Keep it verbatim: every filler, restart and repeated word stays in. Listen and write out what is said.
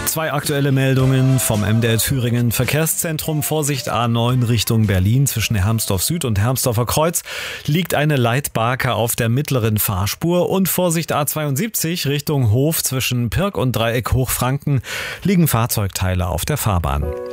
Zwei aktuelle Meldungen vom M D R Thüringen Verkehrszentrum. Vorsicht A neun Richtung Berlin zwischen Hermsdorf Süd und Hermsdorfer Kreuz liegt eine Leitbarke auf der mittleren Fahrspur und Vorsicht A zweiundsiebzig Richtung Hof zwischen Pirk und Dreieck Hochfranken liegen Fahrzeugteile auf der Fahrbahn.